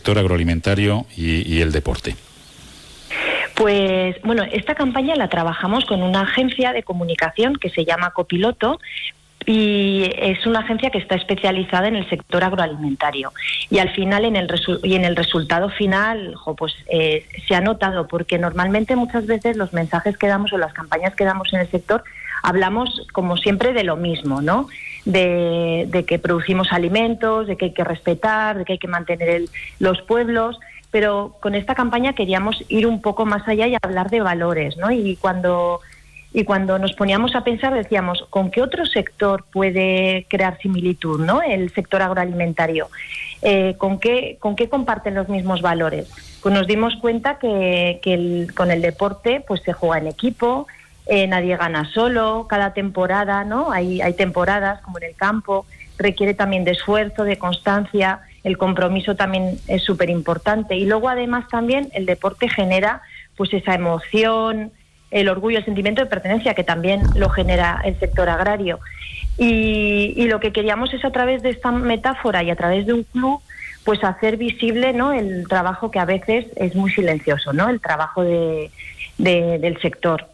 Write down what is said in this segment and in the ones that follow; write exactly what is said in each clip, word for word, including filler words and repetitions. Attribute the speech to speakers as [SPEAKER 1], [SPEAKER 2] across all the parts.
[SPEAKER 1] sector agroalimentario y, y el deporte?
[SPEAKER 2] Pues bueno, esta campaña la trabajamos con una agencia de comunicación que se llama Copiloto, y es una agencia que está especializada en el sector agroalimentario, y al final en el resu- y en el resultado final jo, pues eh, se ha notado, porque normalmente muchas veces los mensajes que damos o las campañas que damos en el sector hablamos como siempre de lo mismo, ¿no? De, de que producimos alimentos, de que hay que respetar, de que hay que mantener el, los pueblos, pero con esta campaña queríamos ir un poco más allá y hablar de valores, ¿no? Y cuando Y cuando nos poníamos a pensar decíamos, ¿con qué otro sector puede crear similitud, ¿no? El sector agroalimentario. Eh, ¿con qué, ¿Con qué comparten los mismos valores? Pues nos dimos cuenta que, que el, con el deporte pues se juega en equipo, eh, nadie gana solo, cada temporada, ¿no? Hay, hay temporadas como en el campo, requiere también de esfuerzo, de constancia, el compromiso también es súper importante. Y luego además también el deporte genera pues esa emoción, el orgullo, el sentimiento de pertenencia, que también lo genera el sector agrario. Y, y lo que queríamos es, a través de esta metáfora y a través de un club, pues hacer visible, ¿no?, el trabajo que a veces es muy silencioso, ¿no?, el trabajo de, de, del sector.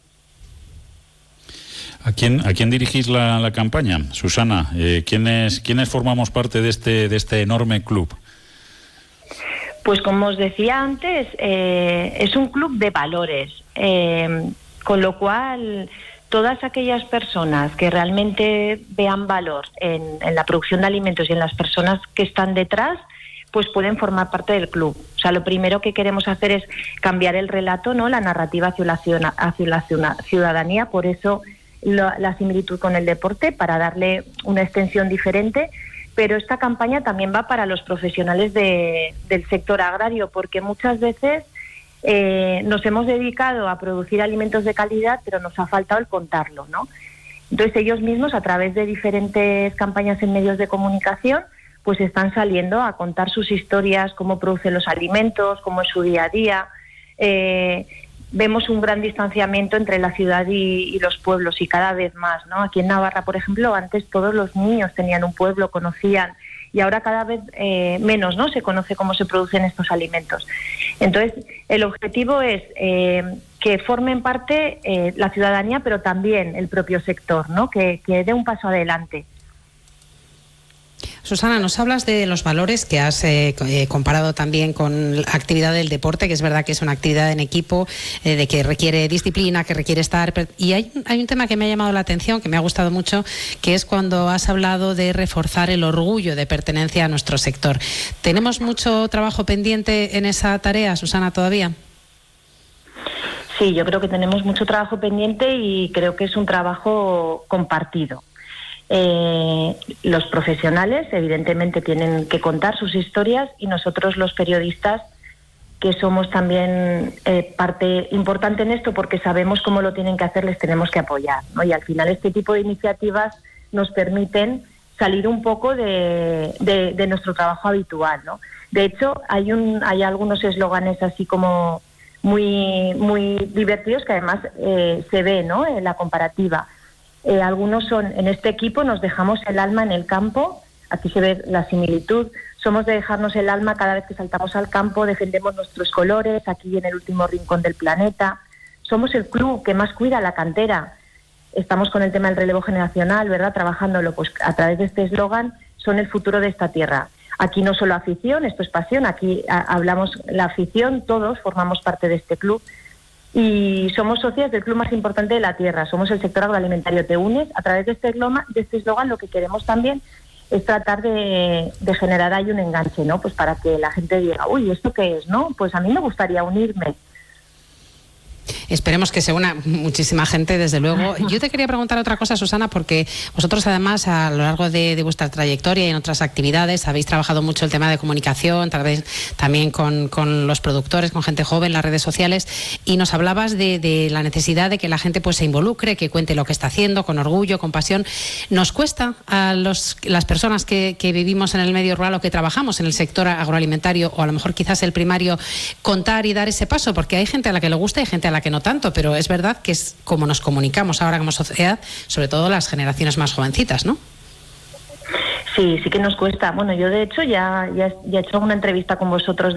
[SPEAKER 1] ¿A quién, a quién dirigís la, la campaña, Susana? Eh, ¿quiénes, ¿Quiénes formamos parte de este, de este enorme club?
[SPEAKER 2] Pues como os decía antes, eh, es un club de valores. Eh, Con lo cual, todas aquellas personas que realmente vean valor en, en la producción de alimentos y en las personas que están detrás, pues pueden formar parte del club. O sea, lo primero que queremos hacer es cambiar el relato, ¿no?, la narrativa hacia la, ciudad, hacia la ciudadanía, por eso la, la similitud con el deporte, para darle una extensión diferente. Pero esta campaña también va para los profesionales de, del sector agrario, porque muchas veces Eh, nos hemos dedicado a producir alimentos de calidad, pero nos ha faltado el contarlo, ¿no? Entonces ellos mismos, a través de diferentes campañas en medios de comunicación, pues están saliendo a contar sus historias, cómo producen los alimentos, cómo es su día a día. Eh, vemos un gran distanciamiento entre la ciudad y, y los pueblos, y cada vez más, ¿no? Aquí en Navarra, por ejemplo, antes todos los niños tenían un pueblo, conocían, y ahora cada vez eh, menos, ¿no?, se conoce cómo se producen estos alimentos. Entonces, el objetivo es eh, que formen parte eh, la ciudadanía, pero también el propio sector, ¿no?, que, que dé un paso adelante.
[SPEAKER 3] Susana, nos hablas de los valores que has eh, eh, comparado también con la actividad del deporte, que es verdad que es una actividad en equipo, eh, de que requiere disciplina, que requiere estar... Y hay, hay un tema que me ha llamado la atención, que me ha gustado mucho, que es cuando has hablado de reforzar el orgullo de pertenencia a nuestro sector. ¿Tenemos mucho trabajo pendiente en esa tarea, Susana, todavía?
[SPEAKER 2] Sí, yo creo que tenemos mucho trabajo pendiente y creo que es un trabajo compartido. Eh, los profesionales evidentemente tienen que contar sus historias, y nosotros los periodistas, que somos también eh, parte importante en esto, porque sabemos cómo lo tienen que hacer, les tenemos que apoyar, ¿no? Y al final este tipo de iniciativas nos permiten salir un poco de, de, de nuestro trabajo habitual, ¿no? De hecho, hay un hay algunos eslóganes así como muy muy divertidos, que además eh, se ve, ¿no?, en la comparativa. Eh, algunos son: en este equipo nos dejamos el alma en el campo. Aquí se ve la similitud. Somos de dejarnos el alma cada vez que saltamos al campo, defendemos nuestros colores aquí en el último rincón del planeta. Somos el club que más cuida la cantera. Estamos con el tema del relevo generacional, ¿verdad?, trabajándolo. Pues a través de este eslogan, son el futuro de esta tierra. Aquí no solo afición, esto es pasión. Aquí a, hablamos la afición, todos formamos parte de este club. Y somos socios del club más importante de la tierra, somos el sector agroalimentario. Te unes. A través de este eslogan, de este eslogan, lo que queremos también es tratar de, de generar ahí un enganche, ¿no?, pues para que la gente diga, uy, ¿esto qué es?, ¿no? Pues a mí me gustaría unirme.
[SPEAKER 3] Esperemos que se una muchísima gente, desde luego. Yo te quería preguntar otra cosa, Susana, porque vosotros además a lo largo de, de vuestra trayectoria y en otras actividades habéis trabajado mucho el tema de comunicación, tal vez también con, con los productores, con gente joven, las redes sociales, y nos hablabas de, de la necesidad de que la gente pues se involucre, que cuente lo que está haciendo con orgullo, con pasión. Nos cuesta a los, las personas que, que vivimos en el medio rural o que trabajamos en el sector agroalimentario, o a lo mejor quizás el primario, contar y dar ese paso, porque hay gente a la que le gusta y gente a la que no tanto, pero es verdad que es como nos comunicamos ahora como sociedad, sobre todo las generaciones más jovencitas, ¿no?
[SPEAKER 2] Sí, sí que nos cuesta. Bueno, yo de hecho ya, ya, ya he hecho una entrevista con vosotros